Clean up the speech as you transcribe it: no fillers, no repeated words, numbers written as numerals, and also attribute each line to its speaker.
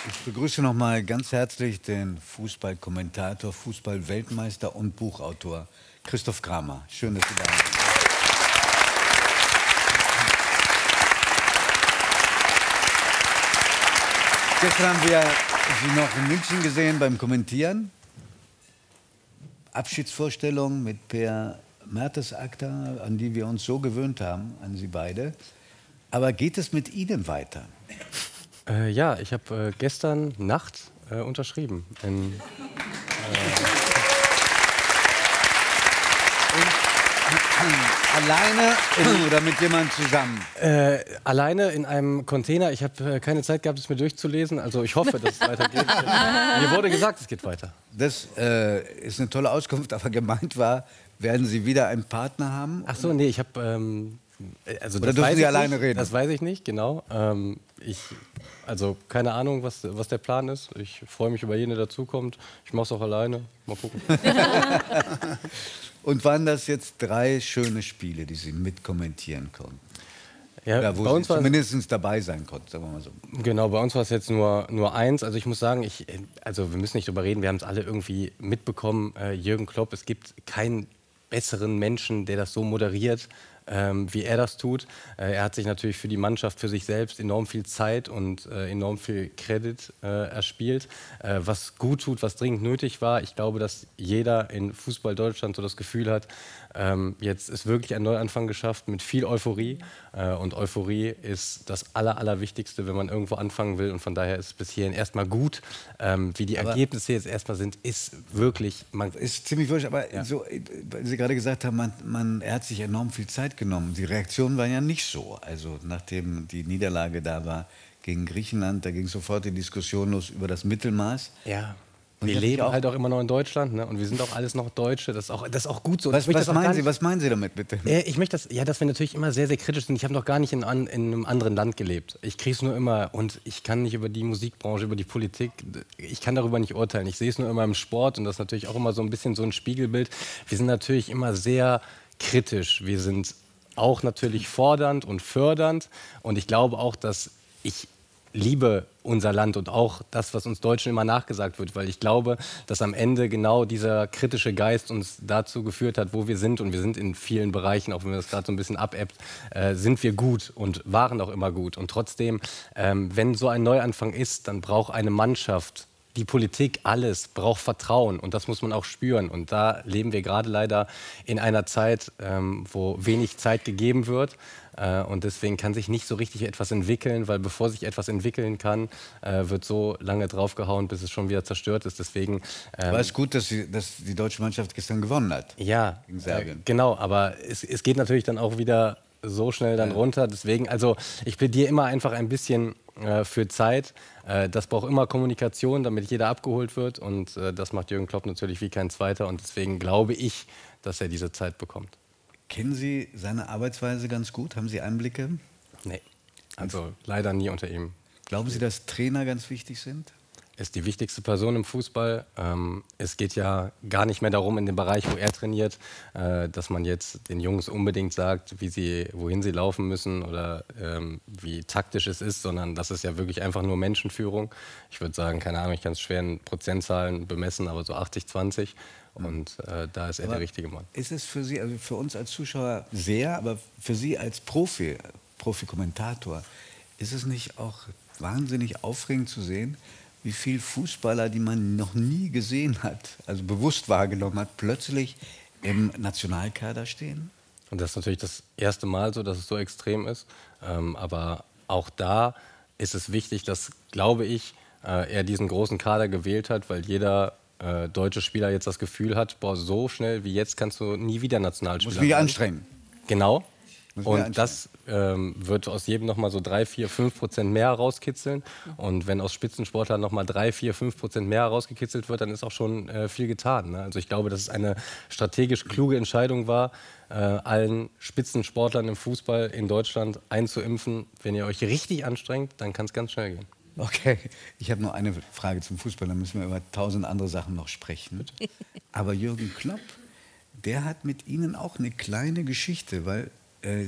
Speaker 1: Ich begrüße noch mal ganz herzlich den Fußballkommentator, Fußballweltmeister und Buchautor Christoph Kramer. Schön, dass Sie da sind. Gestern haben wir Sie noch in München gesehen beim Kommentieren. Abschiedsvorstellung mit Per Mertesacker, an die wir uns so gewöhnt haben, an Sie beide. Aber geht es mit Ihnen weiter?
Speaker 2: Ja, ich habe gestern Nacht unterschrieben.
Speaker 1: Alleine oder mit jemandem zusammen?
Speaker 2: Alleine in einem Container. Ich habe keine Zeit gehabt, es mir durchzulesen. Also ich hoffe, dass es weitergeht. Mir wurde gesagt, es geht weiter.
Speaker 1: Das ist eine tolle Auskunft, aber gemeint war, werden Sie wieder einen Partner haben?
Speaker 2: Ach so, nee, ich habe... also
Speaker 1: oder dürfen Sie alleine reden?
Speaker 2: Das weiß ich nicht, genau. Also keine Ahnung, was der Plan ist. Ich freue mich über jeden, der dazukommt. Ich mache es auch alleine. Mal gucken.
Speaker 1: Und waren das jetzt 3 schöne Spiele, die Sie mitkommentieren konnten?
Speaker 2: Ja,
Speaker 1: oder wo Sie zumindest dabei sein konnten, sagen wir mal so.
Speaker 2: Genau, bei uns war es jetzt nur eins. Also ich muss sagen, also wir müssen nicht drüber reden, wir haben es alle irgendwie mitbekommen. Jürgen Klopp, es gibt keinen besseren Menschen, der das so moderiert, wie er das tut. Er hat sich natürlich für die Mannschaft, für sich selbst enorm viel Zeit und enorm viel Credit erspielt, was gut tut, was dringend nötig war. Ich glaube, dass jeder in Fußball Deutschland so das Gefühl hat, jetzt ist wirklich ein Neuanfang geschafft mit viel Euphorie. Und Euphorie ist das Allerwichtigste, wenn man irgendwo anfangen will. Und von daher ist es bis hierhin erstmal gut. Wie die Ergebnisse jetzt erstmal sind, ist wirklich...
Speaker 1: Ist ziemlich wurscht, aber ja. So, weil Sie gerade gesagt haben, er hat sich enorm viel Zeit genommen. Die Reaktionen waren ja nicht so. Also nachdem die Niederlage da war gegen Griechenland, da ging sofort die Diskussion los über das Mittelmaß.
Speaker 2: Ja. Wir leben halt auch immer noch in Deutschland, ne? Und wir sind auch alles noch Deutsche. Das ist auch gut so.
Speaker 1: Was meinen Sie damit, bitte?
Speaker 2: Ich möchte dass wir natürlich immer sehr, sehr kritisch sind. Ich habe noch gar nicht in einem anderen Land gelebt. Ich kriege es nur immer und ich kann nicht über die Musikbranche, über die Politik, ich kann darüber nicht urteilen. Ich sehe es nur immer im Sport und das ist natürlich auch immer so ein bisschen so ein Spiegelbild. Wir sind natürlich immer sehr kritisch. Wir sind auch natürlich fordernd und fördernd und ich glaube auch, dass ich liebe unser Land und auch das, was uns Deutschen immer nachgesagt wird, weil ich glaube, dass am Ende genau dieser kritische Geist uns dazu geführt hat, wo wir sind und wir sind in vielen Bereichen, auch wenn das gerade so ein bisschen abebbt, sind wir gut und waren auch immer gut und trotzdem, wenn so ein Neuanfang ist, dann braucht eine Mannschaft, die Politik, alles braucht Vertrauen und das muss man auch spüren. Und da leben wir gerade leider in einer Zeit, wo wenig Zeit gegeben wird. Und deswegen kann sich nicht so richtig etwas entwickeln, weil bevor sich etwas entwickeln kann, wird so lange draufgehauen, bis es schon wieder zerstört ist. Deswegen
Speaker 1: war es gut, dass die deutsche Mannschaft gestern gewonnen hat.
Speaker 2: Ja, gegen Serbien. Genau, aber es geht natürlich dann auch wieder so schnell dann runter. Deswegen, also ich plädiere immer einfach ein bisschen für Zeit. Das braucht immer Kommunikation, damit jeder abgeholt wird. Und das macht Jürgen Klopp natürlich wie kein Zweiter. Und deswegen glaube ich, dass er diese Zeit bekommt.
Speaker 1: Kennen Sie seine Arbeitsweise ganz gut? Haben Sie Einblicke?
Speaker 2: Nee, also leider nie unter ihm.
Speaker 1: Glauben Sie, dass Trainer ganz wichtig sind?
Speaker 2: Er ist die wichtigste Person im Fußball. Es geht ja gar nicht mehr darum, in dem Bereich, wo er trainiert, dass man jetzt den Jungs unbedingt sagt, wohin sie laufen müssen oder wie taktisch es ist, sondern das ist ja wirklich einfach nur Menschenführung. Ich würde sagen, keine Ahnung, ich kann es schwer in Prozentzahlen bemessen, aber so 80-20. Und da ist er der richtige Mann.
Speaker 1: Ist es für Sie, also für uns als Zuschauer sehr, aber für Sie als Profi-Kommentator, ist es nicht auch wahnsinnig aufregend zu sehen, wie viele Fußballer, die man noch nie gesehen hat, also bewusst wahrgenommen hat, plötzlich im Nationalkader stehen?
Speaker 2: Und das ist natürlich das erste Mal so, dass es so extrem ist. Aber auch da ist es wichtig, dass, glaube ich, er diesen großen Kader gewählt hat, weil jeder deutsche Spieler jetzt das Gefühl hat, boah, so schnell wie jetzt kannst du nie wieder Nationalspieler
Speaker 1: werden. Muss mich anstrengen.
Speaker 2: Genau. Und das wird aus jedem noch mal so 3, 4, 5% mehr rauskitzeln. Und wenn aus Spitzensportlern noch mal 3, 4, 5% mehr rausgekitzelt wird, dann ist auch schon viel getan. Ne? Also ich glaube, dass es eine strategisch kluge Entscheidung war, allen Spitzensportlern im Fußball in Deutschland einzuimpfen. Wenn ihr euch richtig anstrengt, dann kann es ganz schnell gehen.
Speaker 1: Okay, ich habe nur eine Frage zum Fußball, dann müssen wir über 1000 andere Sachen noch sprechen. Aber Jürgen Klopp, der hat mit Ihnen auch eine kleine Geschichte, weil